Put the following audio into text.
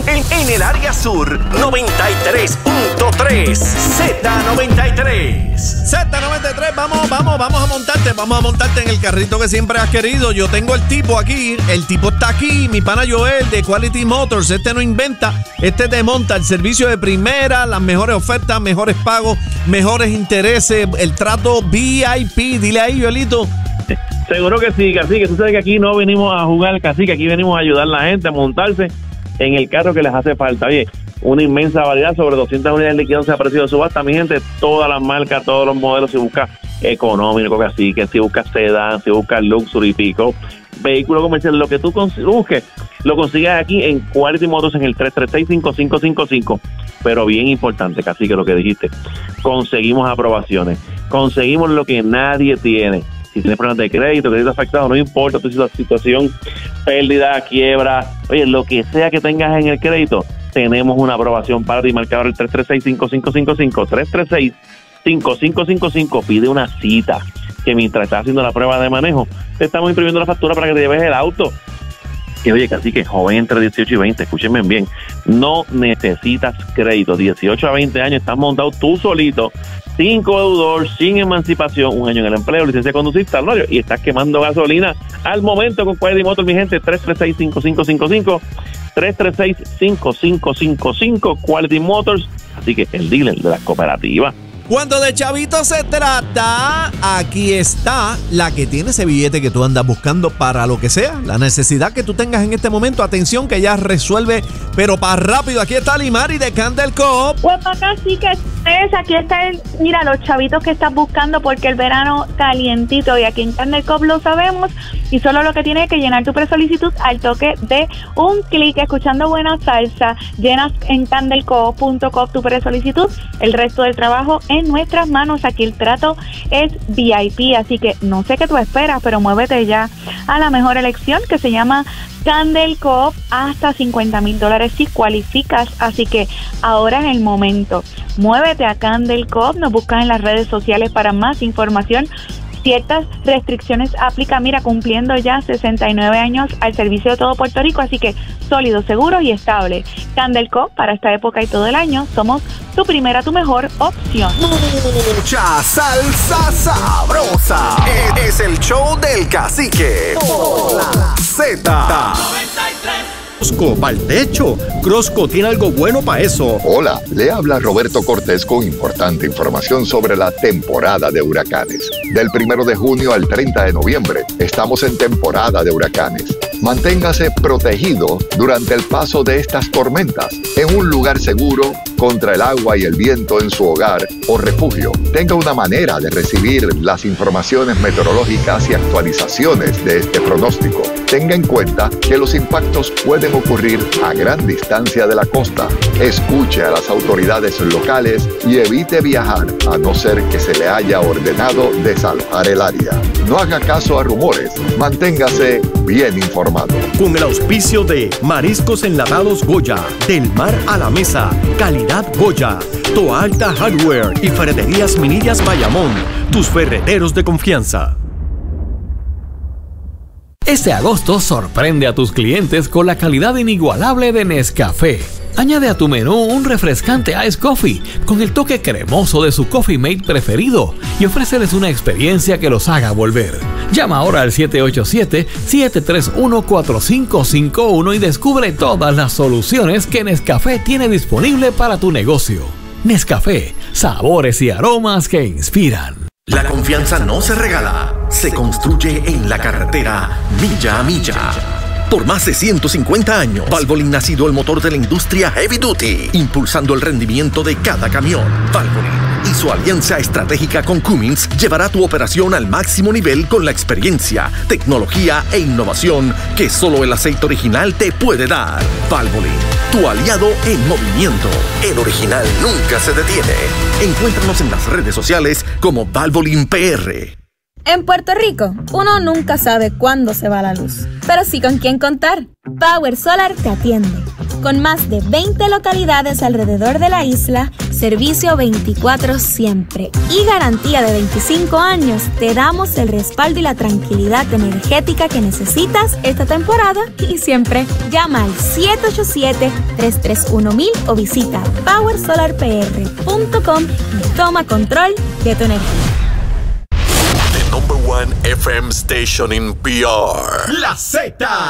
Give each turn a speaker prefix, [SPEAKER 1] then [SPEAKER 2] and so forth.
[SPEAKER 1] En el área sur, 93.3 Z93.
[SPEAKER 2] Z93, vamos a montarte en el carrito que siempre has querido. Yo tengo el tipo aquí, el tipo está aquí, mi pana Joel de Quality Motors. Este no inventa, este te monta el servicio de primera, las mejores ofertas, mejores pagos, mejores intereses, el trato VIP. Dile ahí, Joelito.
[SPEAKER 3] Seguro que sí, Cacique. Tú sabes que aquí no venimos a jugar, Cacique. Aquí venimos a ayudar a la gente a montarse en el carro que les hace falta. Oye, una inmensa variedad, sobre 200 unidades liquidándose a precio de subasta. Mi gente, todas las marcas, todos los modelos. Si buscas económico, Cacique, si buscas sedán, si buscas luxury, pick-up, vehículo comercial, lo que tú busques, lo consigues aquí en Quality Motors en el 336-5555. Pero bien importante, Cacique, lo que dijiste. Conseguimos aprobaciones. Conseguimos lo que nadie tiene. Si tienes problemas de crédito afectado, no importa tu situación, pérdida, quiebra, oye, lo que sea que tengas en el crédito, tenemos una aprobación para ti. Marcador el 336-5555, 336-5555, pide una cita, que mientras estás haciendo la prueba de manejo, te estamos imprimiendo la factura para que te lleves el auto. Y oye, Cacique, joven entre 18 y 20, escúchenme bien, no necesitas crédito, 18 a 20 años, estás montado tú solito, sin codeudor, sin emancipación, un año en el empleo, licencia de conducir, salario, y estás quemando gasolina al momento con Quality Motors, mi gente. 336-5555, 336-5555, Quality Motors. Así que el dealer de la cooperativa.
[SPEAKER 2] Cuando de chavito se trata, aquí está la que tiene ese billete que tú andas buscando para lo que sea, la necesidad que tú tengas en este momento. Atención, que ya resuelve, pero para rápido. Aquí está Limari de Candel Coop.
[SPEAKER 4] Pues acá sí que aquí está mira, los chavitos que estás buscando, porque el verano calientito, y aquí en Candel Coop lo sabemos, y solo lo que tienes que llenar tu presolicitud al toque de un clic, escuchando buena salsa, llenas en candelcoop.com tu presolicitud, el resto del trabajo en nuestras manos. Aquí el trato es VIP, así que no sé qué tú esperas, pero muévete ya a la mejor elección, que se llama Candel Coop, hasta $50,000 si cualificas, así que ahora es el momento. Muévete a Candel Coop, nos buscan en las redes sociales para más información. Ciertas restricciones aplican, mira, cumpliendo ya 69 años al servicio de todo Puerto Rico, así que sólido, seguro y estable. Candel Coop, para esta época y todo el año, somos tu primera, tu mejor opción.
[SPEAKER 1] Mucha salsa sabrosa. Es el show del Cacique por la Z93.
[SPEAKER 5] Crosco, para el techo. Crosco tiene algo bueno para eso.
[SPEAKER 6] Hola, le habla Roberto Cortés con importante información sobre la temporada de huracanes. Del 1 de junio al 30 de noviembre, estamos en temporada de huracanes. Manténgase protegido durante el paso de estas tormentas, en un lugar seguro contra el agua y el viento en su hogar o refugio. Tenga una manera de recibir las informaciones meteorológicas y actualizaciones de este pronóstico. Tenga en cuenta que los impactos pueden ocurrir a gran distancia de la costa. Escuche a las autoridades locales y evite viajar a no ser que se le haya ordenado desalojar el área. No haga caso a rumores, manténgase bien informado.
[SPEAKER 5] Con el auspicio de Mariscos Enlatados Goya, del mar a la mesa, calidad Goya, Toa Alta Hardware y Ferreterías Minillas Bayamón, tus ferreteros de confianza.
[SPEAKER 7] Este agosto sorprende a tus clientes con la calidad inigualable de Nescafé. Añade a tu menú un refrescante Ice Coffee con el toque cremoso de su Coffee Mate preferido y ofréceles una experiencia que los haga volver. Llama ahora al 787-731-4551 y descubre todas las soluciones que Nescafé tiene disponible para tu negocio. Nescafé, sabores y aromas que inspiran.
[SPEAKER 1] La confianza no se regala, se construye en la carretera milla a milla. Por más de 150 años, Valvoline ha sido el motor de la industria heavy duty, impulsando el rendimiento de cada camión. Valvoline y su alianza estratégica con Cummins llevará tu operación al máximo nivel con la experiencia, tecnología e innovación que solo el aceite original te puede dar. Valvoline, tu aliado en movimiento. El original nunca se detiene. Encuéntranos en las redes sociales como Valvoline PR.
[SPEAKER 8] En Puerto Rico, uno nunca sabe cuándo se va la luz, pero sí con quién contar. Power Solar te atiende. Con más de 20 localidades alrededor de la isla, servicio 24 siempre y garantía de 25 años, te damos el respaldo y la tranquilidad energética que necesitas esta temporada y siempre. Llama al 787-331-1000 o visita powersolarpr.com y toma control de tu energía.
[SPEAKER 1] The number one FM station in PR.
[SPEAKER 5] La Z.